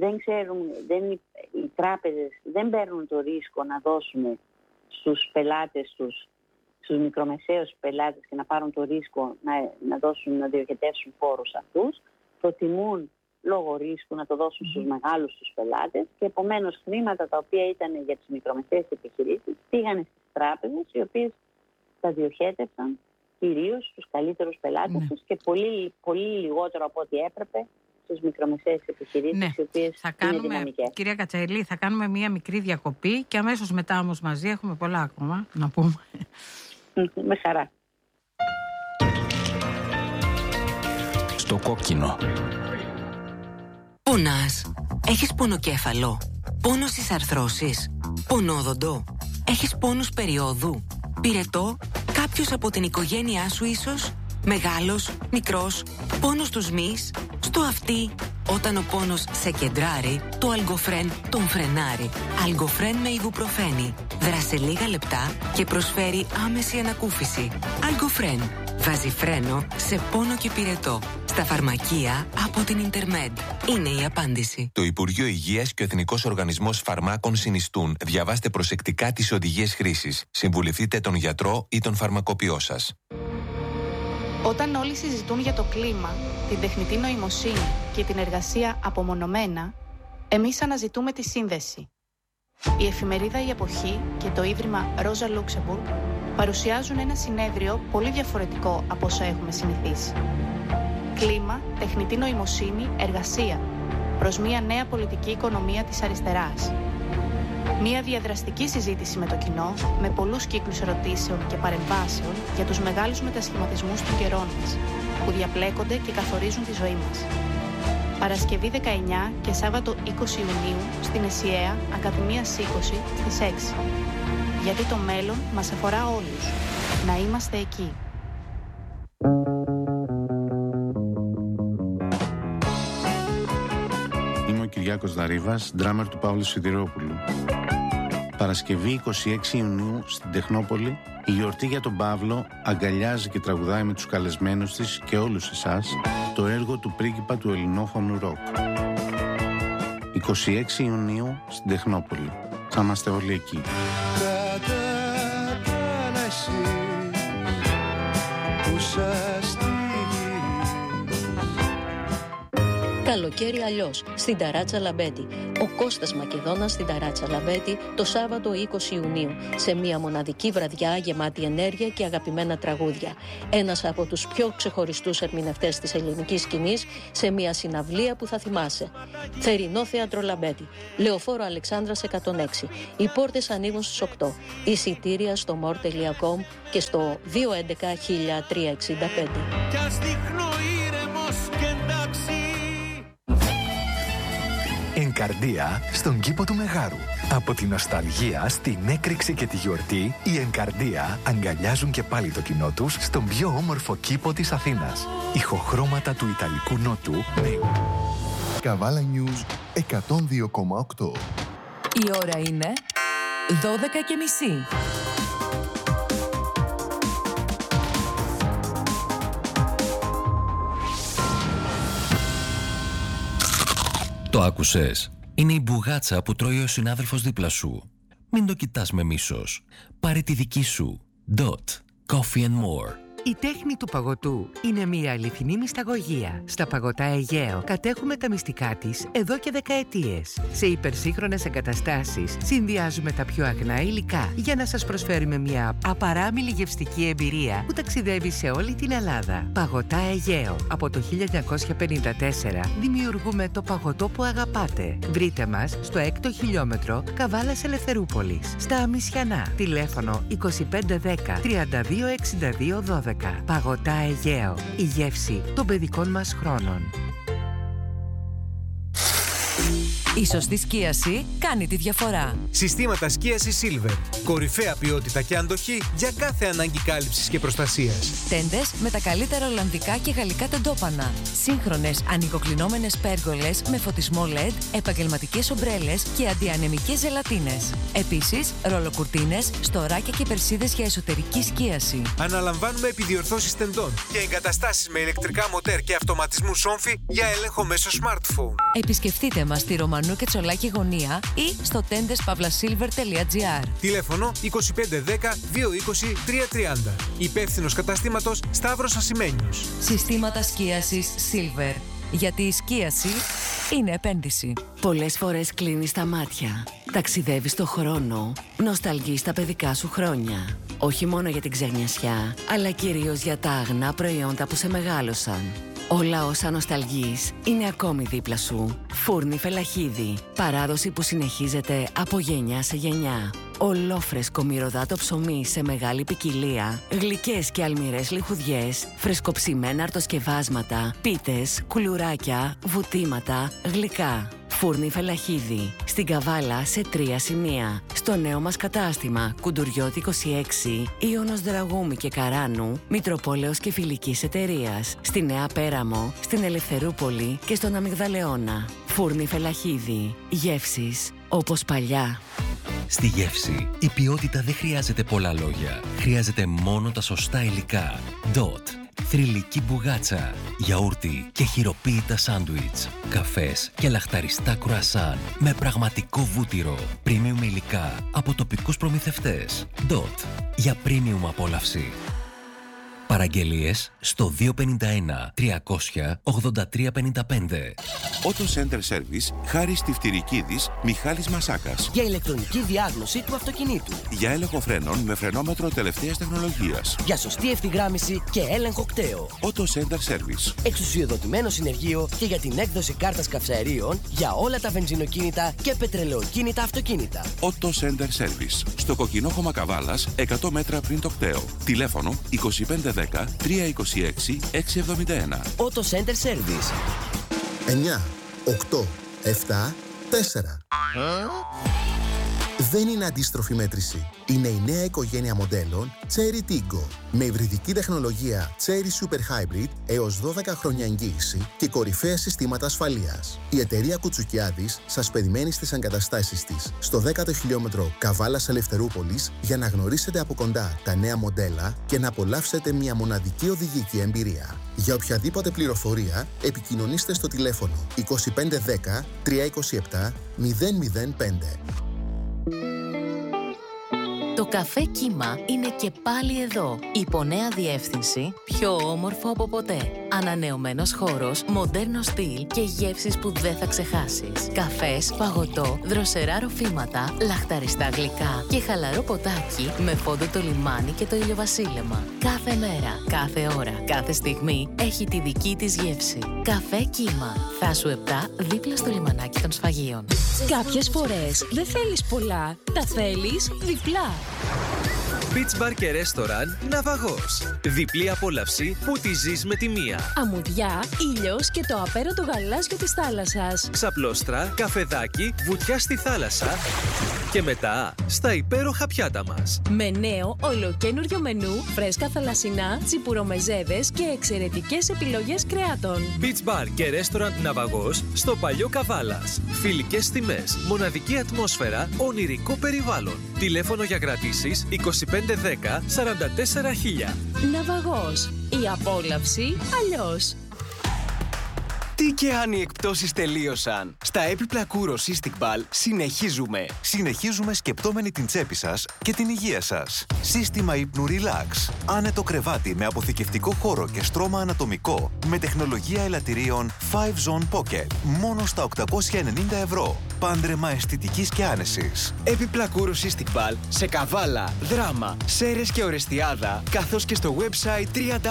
οι τράπεζες δεν παίρνουν το ρίσκο να δώσουν στους πελάτες τους, στους μικρομεσαίους πελάτες και να πάρουν το ρίσκο να διοχετεύσουν πόρους αυτούς, προτιμούν λόγω ρίσκου να το δώσουν στους μεγάλους τους πελάτες και επομένως χρήματα τα οποία ήταν για τις μικρομεσαίες επιχειρήσεις πήγανε στις τράπεζες, οι οποίες τα διοχέτευσαν κυρίως στους καλύτερους πελάτες τους και πολύ, πολύ λιγότερο από ό,τι έπρεπε στις μικρομεσαίες επιχειρήσεις, οι οποίες είναι δυναμικές. Κυρία Κατσαηλή, θα κάνουμε μία μικρή διακοπή και αμέσως μετά όμως μαζί έχουμε πολλά ακόμα να πούμε. Με χαρά. Στο κόκκινο. Πονάς? Έχεις πονοκέφαλο? Πόνο στις αρθρώσεις? Πονόδοντο? Έχεις πόνους περιόδου? Πυρετό? Κάποιος από την οικογένειά σου ίσως? Μεγάλος? Μικρός? Πόνος στους μυς? Στο αυτί? Όταν ο πόνος σε κεντράρει, το Αλγκοφρέν τον φρενάρει. Αλγκοφρέν με ιβουπροφένη. Δράσε λίγα λεπτά και προσφέρει άμεση ανακούφιση. Αλγκοφρέν. Βάζει φρένο σε πόνο και πυρετό. Στα φαρμακεία από την Intermed. Είναι η απάντηση. Το Υπουργείο Υγείας και ο Εθνικός Οργανισμός Φαρμάκων συνιστούν. Διαβάστε προσεκτικά τις οδηγίες χρήσης. Συμβουλευτείτε τον γιατρό ή τον φαρμακοποιό σας. Όταν όλοι συζητούν για το κλίμα, την τεχνητή νοημοσύνη και την εργασία απομονωμένα, εμείς αναζητούμε τη σύνδεση. Η εφημερίδα «Η Εποχή» και το Ίδρυμα Ρόζα Λούξεμπουργκ παρουσιάζουν ένα συνέδριο πολύ διαφορετικό από όσα έχουμε συνηθίσει. Κλίμα, τεχνητή νοημοσύνη, εργασία, προς μια νέα πολιτική οικονομία της αριστεράς. Μια διαδραστική συζήτηση με το κοινό, με πολλούς κύκλους ερωτήσεων και παρεμβάσεων για τους μεγάλους μετασχηματισμούς των καιρών μας, που διαπλέκονται και καθορίζουν τη ζωή μας. Παρασκευή 19 και Σάββατο 20 Ιουνίου στην ΕΣΥΑ Ακαδημίας 20 στις 6. Γιατί το μέλλον μας αφορά όλους. Να είμαστε εκεί. Είμαι ο Κυριάκος Δαρίβας, ντράμερ του Παύλου Σιδηρόπουλου. Παρασκευή 26 Ιουνίου στην Τεχνόπολη, η γιορτή για τον Παύλο αγκαλιάζει και τραγουδάει με τους καλεσμένους της και όλους εσάς το έργο του πρίγκιπα του ελληνόφωνου ροκ. 26 Ιουνίου στην Τεχνόπολη. Θα είμαστε όλοι εκεί. Καλοκαίρι αλλιώς, στην Ταράτσα Λαμπέτη. Ο Κώστας Μακεδόνας στην Ταράτσα Λαμπέτη το Σάββατο 20 Ιουνίου, σε μια μοναδική βραδιά γεμάτη ενέργεια και αγαπημένα τραγούδια. Ένας από τους πιο ξεχωριστούς ερμηνευτές της ελληνικής σκηνής, σε μια συναυλία που θα θυμάσαι. Θερινό Θέατρο Λαμπέτη, Λεωφόρο Αλεξάνδρας 106. Οι πόρτες ανοίγουν στις 8. Εισιτήρια στο more.com και στο 211 1365. Ενκαρδία στον κήπο του Μεγάρου. Από τη νοσταλγία στην έκρηξη και τη γιορτή, οι Ενκαρδία αγκαλιάζουν και πάλι το κοινό τους στον πιο όμορφο κήπο της Αθήνας. Ηχοχρώματα του Ιταλικού Νότου με... Καβάλα News 102,8. Η ώρα είναι 12:30. Το άκουσες. Είναι η μπουγάτσα που τρώει ο συνάδελφος δίπλα σου. Μην το κοιτάς με μίσος. Πάρε τη δική σου. Dot. Coffee and More. Η τέχνη του παγωτού είναι μια αληθινή μυσταγωγία. Στα Παγωτά Αιγαίο κατέχουμε τα μυστικά της εδώ και δεκαετίες. Σε υπερσύγχρονες εγκαταστάσεις συνδυάζουμε τα πιο αγνά υλικά για να σας προσφέρουμε μια απαράμιλη γευστική εμπειρία που ταξιδεύει σε όλη την Ελλάδα. Παγωτά Αιγαίο. Από το 1954 δημιουργούμε το παγωτό που αγαπάτε. Βρείτε μας στο 6ο χιλιόμετρο Καβάλας Ελευθερούπολης. Στα Αμισιανά. Τηλέφωνο 2510 3262 12. Παγωτά Αιγαίο. Η γεύση των παιδικών μας χρόνων. Η σωστή σκίαση κάνει τη διαφορά. Συστήματα σκίασης Silver. Κορυφαία ποιότητα και αντοχή για κάθε ανάγκη κάλυψης και προστασίας. Τέντες με τα καλύτερα ολλανδικά και γαλλικά τεντόπανα. Σύγχρονες ανοιγοκλεινόμενες πέργολες με φωτισμό LED, επαγγελματικές ομπρέλες και αντιανεμικές ζελατίνες. Επίσης, ρολοκουρτίνες, στοράκια και περσίδες για εσωτερική σκίαση. Αναλαμβάνουμε επιδιορθώσεις τεντών και εγκαταστάσεις με ηλεκτρικά μοτέρ και αυτοματισμού σόμφι για έλεγχο μέσω smartphone. Επισκεφτείτε μας στη Ρωμανού και Τσολάκη γωνία ή στο tendeспavlasilver.gr. Τηλέφωνο 2510 220 330. Υπεύθυνος καταστήματος Σταύρος Ασημένιος. Συστήματα σκίασης Silver. Γιατί η σκίαση είναι επένδυση. Πολλές φορές κλείνεις τα μάτια. Ταξιδεύεις στο χρόνο. Νοσταλγείς τα παιδικά σου χρόνια. Όχι μόνο για την ξενιασιά, αλλά κυρίως για τα αγνά προϊόντα που σε μεγάλωσαν. Όλα όσα νοσταλγείς είναι ακόμη δίπλα σου. Φούρνη Φελαχίδη. Παράδοση που συνεχίζεται από γενιά σε γενιά. Ολόφρεσκο μυρωδάτο ψωμί σε μεγάλη ποικιλία. Γλυκές και αλμυρές λιχουδιές. Φρεσκοψημένα αρτοσκευάσματα. Πίτες, κουλουράκια, βουτήματα, γλυκά. Φούρνη Φελαχίδη. Στην Καβάλα σε 3 σημεία. Στο νέο μας κατάστημα Κουντουριώτη 26, Ιωνος Δραγούμη και Καράνου, Μητροπόλεως και Φιλικής Εταιρείας. Στη Νέα Πέραμο, στην Ελευθερούπολη και στον Αμυγδαλεώνα. Φούρνη Φελαχίδη. Γεύσεις όπως παλιά. Στη γεύση, η ποιότητα δεν χρειάζεται πολλά λόγια. Χρειάζεται μόνο τα σωστά υλικά. Dot. Θρυλική μπουγάτσα, γιαούρτι και χειροποίητα σάντουιτς, καφές και λαχταριστά κρουασάν με πραγματικό βούτυρο, premium υλικά από τοπικούς προμηθευτές. Dot. Για premium απόλαυση. Παραγγελίες στο 251 300 8355. Auto Center Service, Χάρης Τυφτυρικίδης, Μιχάλης Μασάκας. Για ηλεκτρονική διάγνωση του αυτοκινήτου. Για έλεγχο φρένων με φρενόμετρο τελευταίας τεχνολογίας. Για σωστή ευθυγράμμιση και έλεγχο κταίου. Auto Center Service. Εξουσιοδοτημένο συνεργείο και για την έκδοση κάρτας καυσαερίων για όλα τα βενζινοκίνητα και πετρελαιοκίνητα αυτοκίνητα. Auto Center Service. Στο Κοκκινόχωμα Καβάλας, 100 μέτρα πριν το κταίο. Τηλέφωνο 2510 326 671. Auto Center Service. 9, 8, 7, 4. Δεν είναι αντίστροφη μέτρηση. Είναι η νέα οικογένεια μοντέλων Chery Tiggo. Με υβριδική τεχνολογία Chery Super Hybrid έως 12 χρόνια εγγύηση και κορυφαία συστήματα ασφαλείας. Η εταιρεία Κουτσουκιάδης σας περιμένει στις εγκαταστάσεις της στο 10ο χιλιόμετρο Καβάλας Ελευθερούπολης για να γνωρίσετε από κοντά τα νέα μοντέλα και να απολαύσετε μια μοναδική οδηγική εμπειρία. Για οποιαδήποτε πληροφορία επικοινωνήστε στο τηλέφωνο 2510 327 005. Το καφέ Κύμα είναι και πάλι εδώ. Υπό νέα διεύθυνση, πιο όμορφο από ποτέ. Ανανεωμένος χώρος, μοντέρνο στυλ και γεύσεις που δεν θα ξεχάσεις. Καφές, παγωτό, δροσερά ροφήματα, λαχταριστά γλυκά και χαλαρό ποτάκι με φόντο το λιμάνι και το ηλιοβασίλεμα. Κάθε μέρα, κάθε ώρα, κάθε στιγμή έχει τη δική της γεύση. Καφέ Κύμα. Θάσου 7, δίπλα στο λιμανάκι των Σφαγείων. Κάποιες φορές δεν θέλεις πολλά, τα θέλεις διπλά. Beach Bar και Restaurant Ναυαγός. Διπλή απόλαυση που τη ζεις με τη μία. Αμμουδιά, ήλιος και το απέραντο γαλάζιο της θάλασσας. Ξαπλώστρα, καφεδάκι, βουτιά στη θάλασσα και μετά στα υπέροχα πιάτα μας. Με νέο ολοκένουργιο μενού, φρέσκα θαλασσινά, τσιπουρομεζέδες και εξαιρετικές επιλογές κρεάτων. Beach Bar και Restaurant Ναυαγός στο παλιό Καβάλας. Φιλικές τιμές, μοναδική ατμόσφαιρα, ονειρικό περιβάλλον. Τηλέφωνο για κρατήσεις 2510 44 000. Ναυαγός. Η απόλαυση αλλιώς. Τι και αν οι εκπτώσεις τελείωσαν. Στα έπιπλα Κούρο Cystic Ball συνεχίζουμε. Συνεχίζουμε σκεπτόμενοι την τσέπη σας και την υγεία σας. Σύστημα ύπνου Relax. Άνετο κρεβάτι με αποθηκευτικό χώρο και στρώμα ανατομικό. Με τεχνολογία ελαττηρίων 5 Zone Pocket. Μόνο στα 890 ευρώ. Πάντρεμα αισθητικής και άνεσης. Έπιπλα Κούρο Cystic Ball σε Καβάλα, Δράμα, Σέρρες και Ορεστιάδα, καθώς και στο website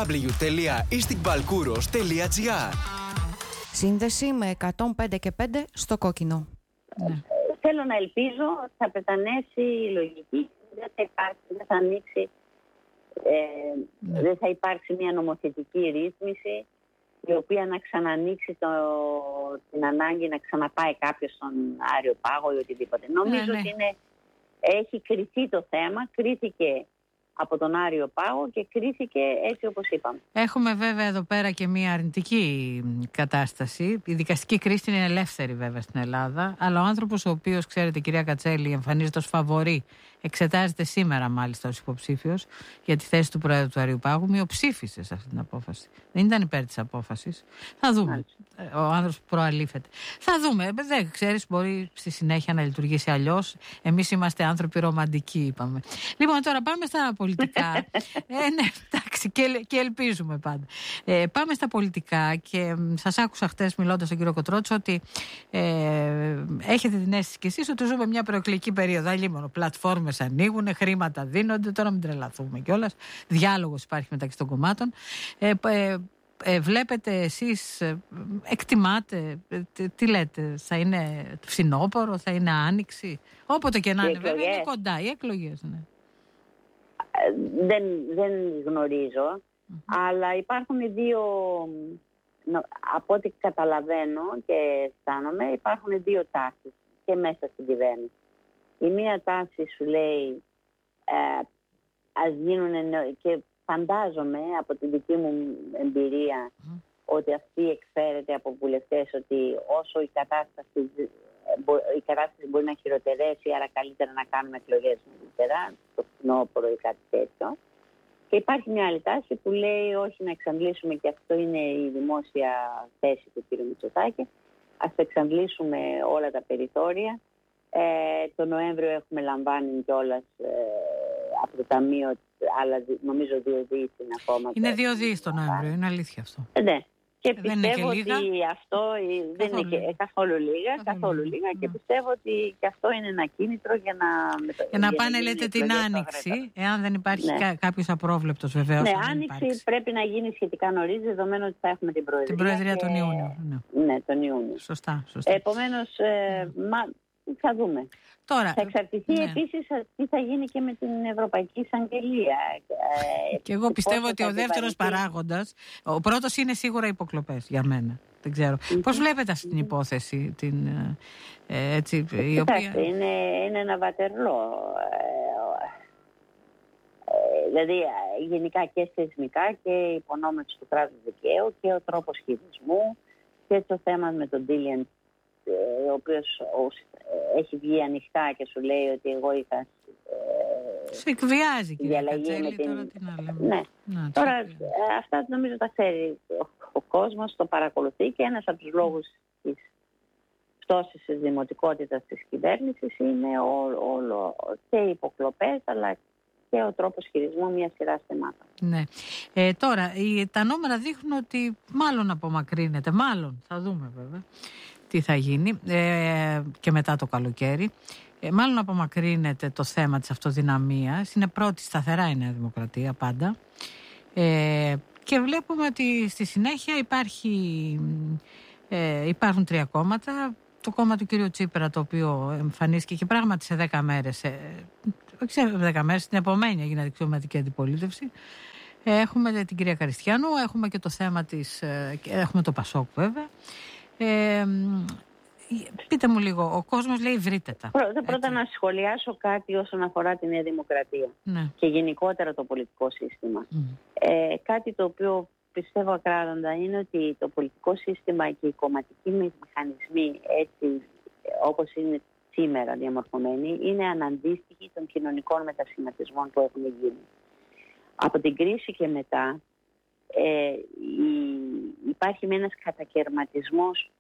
www.isticballkouros.gr. Σύνδεση με 105 και 5 στο κόκκινο. Θέλω να ελπίζω ότι θα πετανέσει η λογική, δεν θα ανοίξει, δεν θα υπάρξει μια νομοθετική ρύθμιση η οποία να ξανανοίξει την ανάγκη να ξαναπάει κάποιος στον Άριο Πάγο ή οτιδήποτε. Νομίζω ότι έχει κριθεί το θέμα, κρίθηκε από τον Άριο Πάγο και κρίθηκε έτσι όπως είπαμε. Έχουμε βέβαια εδώ πέρα και μια αρνητική κατάσταση. Η δικαστική κρίση είναι ελεύθερη βέβαια στην Ελλάδα, αλλά ο άνθρωπος ο οποίος, ξέρετε κυρία Κατσέλη, εμφανίζεται ως φαβορί, εξετάζεται σήμερα μάλιστα ως υποψήφιος για τη θέση του Πρόεδρου του Άριου Πάγου, μειοψήφισε σε αυτή την απόφαση. Δεν ήταν υπέρ της απόφασης. Θα δούμε. Ο άνθρωπος που προαλήφεται. Θα δούμε. Δεν ξέρεις, μπορεί στη συνέχεια να λειτουργήσει αλλιώς. Εμείς είμαστε άνθρωποι ρομαντικοί, είπαμε. Λοιπόν, τώρα πάμε στα πολιτικά. Ναι, εντάξει, και ελπίζουμε πάντα. Πάμε στα πολιτικά και σας άκουσα χτες μιλώντας στον κύριο Κοτρότσο ότι έχετε την αίσθηση κι εσείς ότι ζούμε μια προεκλογική περίοδο. Αλλήμωνο, πλατφόρμες ανοίγουν, χρήματα δίνονται, τώρα μην τρελαθούμε κιόλας. Διάλογος υπάρχει μεταξύ των κομμάτων. Βλέπετε εσείς, εκτιμάτε, τι λέτε, θα είναι φθινόπωρο, θα είναι άνοιξη, όποτε και να είναι, βέβαια είναι κοντά οι εκλογές. Ναι. Δεν γνωρίζω, αλλά υπάρχουν δύο, από ό,τι καταλαβαίνω και αισθάνομαι, υπάρχουν δύο τάσεις και μέσα στην κυβέρνηση. Η μία τάση σου λέει ας γίνουν, και φαντάζομαι από την δική μου εμπειρία ότι αυτή εκφέρεται από βουλευτές, ότι όσο η κατάσταση μπορεί να χειροτερέσει, άρα καλύτερα να κάνουμε εκλογές νωρίτερα, το φθινόπωρο ή κάτι τέτοιο. Και υπάρχει μια άλλη τάση που λέει όχι, να εξαντλήσουμε, και αυτό είναι η δημόσια θέση του κ. Μητσοτάκη, ας εξαντλήσουμε όλα τα περιθώρια. Το Νοέμβριο έχουμε λαμβάνει κιόλας από το Ταμείο άλλα, νομίζω 2 δις είναι ακόμα. Είναι 2 δις το Νοέμβριο, είναι αλήθεια αυτό. Ναι. Και δεν πιστεύω είναι και ότι αυτό δεν είναι και καθόλου λίγα και πιστεύω ότι και αυτό είναι ένα κίνητρο για να πάνε, λέτε, την Άνοιξη, εάν δεν υπάρχει κάποιος απρόβλεπτος βεβαίως. Ναι, Άνοιξη πρέπει να γίνει σχετικά νωρίς, δεδομένου ότι θα έχουμε την Προεδρία. Την Προεδρία τον Ιούνιο. Ναι, τον Ιούνιο. Σωστά. Επομένως, θα δούμε. Τώρα, θα εξαρτηθεί επίσης τι θα γίνει και με την Ευρωπαϊκή Εισαγγελία. Και εγώ πιστεύω ότι ο δεύτερος παράγοντας, ο πρώτος είναι σίγουρα οι υποκλοπές για μένα. Δεν ξέρω. Πώς βλέπετε αυτή την υπόθεση, η οποία... Είναι ένα βατερλό. Δηλαδή γενικά και θεσμικά και η υπονόμευση του κράτους δικαίου και ο τρόπος χειρισμού και το θέμα με τον Ντίλιαν, ο οποίος έχει βγει ανοιχτά και σου λέει ότι εγώ είχα σε εκβιάζει και διαλλαγή με την... Ναι. Τώρα αυτά νομίζω τα ξέρει ο κόσμος, το παρακολουθεί, και ένας από τους λόγους της πτώσης της δημοτικότητας της κυβέρνησης είναι όλο και οι υποκλοπές αλλά και ο τρόπος χειρισμού μιας σειράς θεμάτων. Ναι. Τώρα τα νούμερα δείχνουν ότι μάλλον απομακρύνεται, θα δούμε βέβαια τι θα γίνει και μετά το καλοκαίρι. Μάλλον απομακρύνεται το θέμα της αυτοδυναμίας. Είναι πρώτη σταθερά η Νέα Δημοκρατία πάντα. Και βλέπουμε ότι στη συνέχεια υπάρχουν 3 κόμματα. Το κόμμα του κ. Τσίπρα, το οποίο εμφανίστηκε και πράγματι σε 10 μέρες, όχι σε 10 μέρες, την επομένη έγινε αξιωματική αντιπολίτευση. Έχουμε την κυρία Καριστιανού, έχουμε και το θέμα έχουμε το Πασόκ βέβαια. Πείτε μου λίγο, ο κόσμος λέει βρείτε τα. Πρώτα να σχολιάσω κάτι όσον αφορά τη Νέα Δημοκρατία και γενικότερα το πολιτικό σύστημα. Κάτι το οποίο πιστεύω ακράδαντα είναι ότι το πολιτικό σύστημα και οι κομματικοί μηχανισμοί, έτσι όπως είναι σήμερα διαμορφωμένοι, είναι αναντίστοιχοι των κοινωνικών μετασχηματισμών που έχουν γίνει. Από την κρίση και μετά υπάρχει ένας κατακαιρματισμός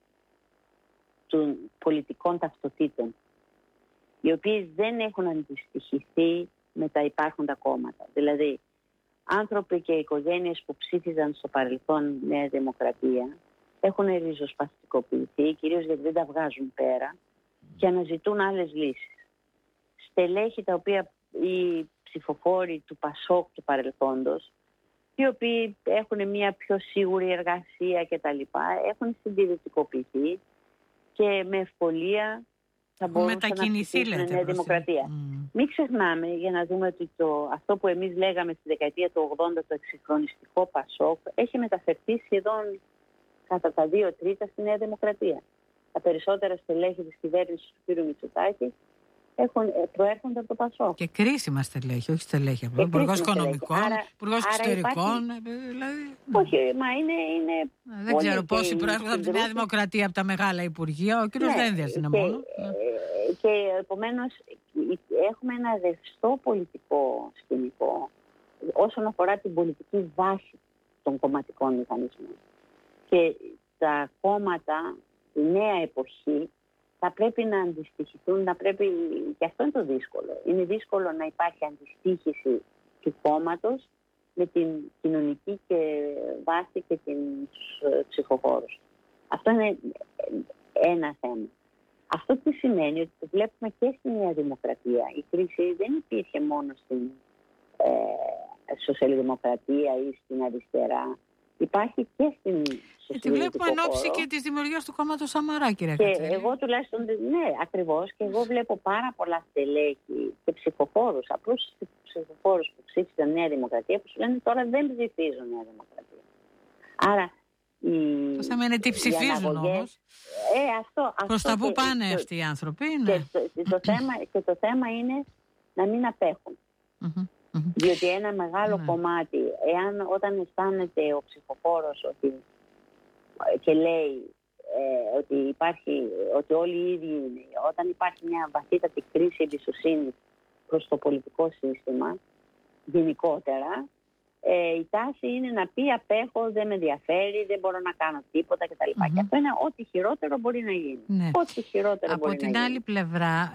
των πολιτικών ταυτοτήτων, οι οποίες δεν έχουν αντιστοιχηθεί με τα υπάρχοντα κόμματα. Δηλαδή, άνθρωποι και οικογένειες που ψήφιζαν στο παρελθόν Νέα Δημοκρατία έχουν ριζοσπαστικοποιηθεί, κυρίως γιατί δεν τα βγάζουν πέρα και αναζητούν άλλες λύσεις. Στελέχη τα οποία οι ψηφοφόροι του ΠΑΣΟΚ του παρελθόντος, οι οποίοι έχουν μια πιο σίγουρη εργασία κτλ., έχουν συντηρητικοποιηθεί και με ευκολία θα μπορούσαν να ψηφίσουν Νέα Δημοκρατία. Μην ξεχνάμε, για να δούμε ότι αυτό που εμείς λέγαμε στη δεκαετία του 80, το εξυγχρονιστικό ΠΑΣΟΚ, έχει μεταφερθεί σχεδόν κατά τα 2/3 στη Νέα Δημοκρατία. Τα περισσότερα στελέχη της κυβέρνησης του κ. Μητσοτάκη προέρχονται από το ΠΑΣΟΚ. Και κρίσιμα στελέχη, όχι στελέχη απλά. Υπουργός Οικονομικών, Υπουργός Εξωτερικών. Δηλαδή... Όχι, μα είναι... Δεν ξέρω πόσοι προέρχονται από τη Νέα Δημοκρατία, από τα μεγάλα υπουργεία. Ο κ. Δένδιας είναι μόνο. Και επομένως έχουμε ένα ρευστό πολιτικό σκηνικό όσον αφορά την πολιτική βάση των κομματικών μηχανισμών. Και τα κόμματα, η νέα εποχή, θα πρέπει να αντιστοιχηθούν, και αυτό είναι το δύσκολο. Είναι δύσκολο να υπάρχει αντιστοίχηση του κόμματος με την κοινωνική και βάση και τους ψηφοφόρους. Αυτό είναι ένα θέμα. Αυτό τι σημαίνει, ότι το βλέπουμε και στη Νέα Δημοκρατία. Η κρίση δεν υπήρχε μόνο στην σοσιαλδημοκρατία ή στην αριστερά. Υπάρχει και στην τη βλέπουμε εν ώψη και της δημιουργίας του κόμματος Σαμαρά, κύριε Και Κατσέλη. εγώ τουλάχιστον, ναι, ακριβώς, και εγώ βλέπω πάρα πολλά στελέχη και ψηφοφόρους, απλούς ψηφοφόρους που ψήφισαν Νέα Δημοκρατία, που σου λένε τώρα δεν ψηφίζουν Νέα Δημοκρατία. Άρα το θέμα είναι τι ψηφίζουν όμως. Προς τα πού πάνε αυτοί οι άνθρωποι. Ναι. Και το θέμα είναι να μην απέχουν. Διότι ένα μεγάλο κομμάτι, όταν αισθάνεται ο ψηφοφόρος και λέει ότι όλοι οι ίδιοι είναι, όταν υπάρχει μια βαθύτατη κρίση εμπιστοσύνης προς το πολιτικό σύστημα γενικότερα, η τάση είναι να πει απέχω, δεν με ενδιαφέρει, δεν μπορώ να κάνω τίποτα κτλ. Και αυτό είναι ό,τι χειρότερο μπορεί να γίνει. Ναι. Ό,τι χειρότερο από μπορεί την να άλλη γίνει. πλευρά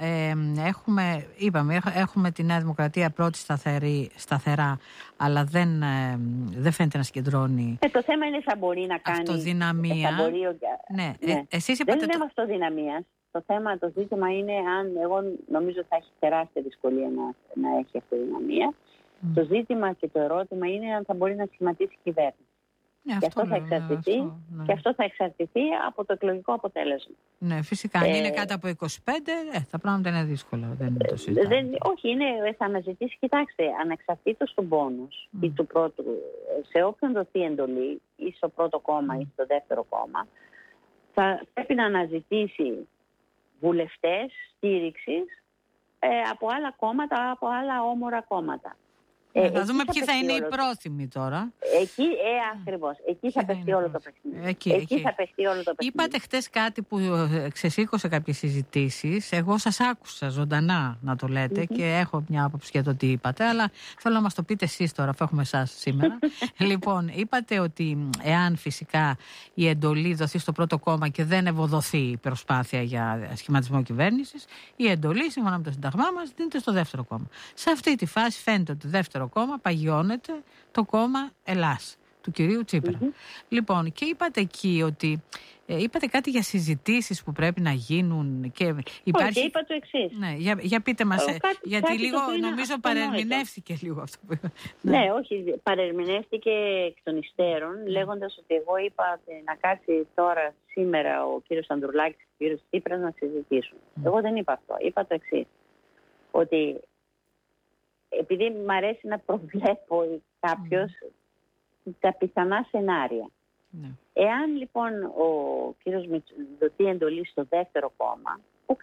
έχουμε τη Νέα Δημοκρατία πρώτη σταθερά, αλλά δεν φαίνεται να συγκεντρώνει Το θέμα είναι θα μπορεί να κάνει αυτοδυναμία. Εσείς είπατε δεν είναι θέμα αυτοδυναμίας. Το ζήτημα είναι αν, εγώ νομίζω θα έχει τεράστια δυσκολία να έχει αυτοδυναμία. Το ζήτημα και το ερώτημα είναι αν θα μπορεί να σχηματίσει κυβέρνηση. Και αυτό θα εξαρτηθεί από το εκλογικό αποτέλεσμα. Ναι, φυσικά. Αν είναι κάτω από 25, τα πράγματα είναι δύσκολα. Δεν το συζητάμε. Όχι, θα αναζητήσει, κοιτάξτε, ανεξαρτήτως του μπόνους ή του πρώτου, σε όποιον δοθεί εντολή, ή στο πρώτο κόμμα ή στο δεύτερο κόμμα, θα πρέπει να αναζητήσει βουλευτές στήριξης από άλλα κόμματα, από άλλα όμορα κόμματα. Θα δούμε ποιοι θα είναι οι πρόθυμοι τώρα. Ακριβώς. Εκεί θα παιχτεί όλο το παιχνίδι. Εκεί θα παιχτεί όλο το παιχνίδι. Είπατε χτες κάτι που ξεσήκωσε κάποιες συζητήσεις. Εγώ σας άκουσα ζωντανά να το λέτε και έχω μια άποψη για το τι είπατε, αλλά θέλω να μας το πείτε εσείς τώρα, αφού έχουμε εσάς σήμερα. Λοιπόν, είπατε ότι εάν φυσικά η εντολή δοθεί στο πρώτο κόμμα και δεν ευοδοθεί η προσπάθεια για σχηματισμό κυβέρνησης, η εντολή, σύμφωνα με το Σύνταγμά μας, δίνεται στο δεύτερο κόμμα. Σε αυτή τη φάση φαίνεται ότι το δεύτερο κόμμα παγιώνεται το κόμμα Ελλάς του κυρίου Τσίπρα. Λοιπόν, και είπατε εκεί ότι είπατε κάτι για συζητήσεις που πρέπει να γίνουν και υπάρχει... Όχι, είπα το εξής. Ναι, για πείτε μας, γιατί λίγο νομίζω παρερμηνεύτηκε λίγο αυτό που είπα. Ναι, όχι, παρερμηνεύτηκε εκ των υστέρων, λέγοντας ότι εγώ είπα να κάτσει τώρα σήμερα ο κύριος Ανδρουλάκης και ο κύριος Τσίπρας να συζητήσουν. Εγώ δεν είπα αυτό. Είπα το εξής, ότι επειδή μου αρέσει να προβλέπω κάποιος τα πιθανά σενάρια. Εάν λοιπόν ο κύριος δοθεί εντολή στο δεύτερο κόμμα,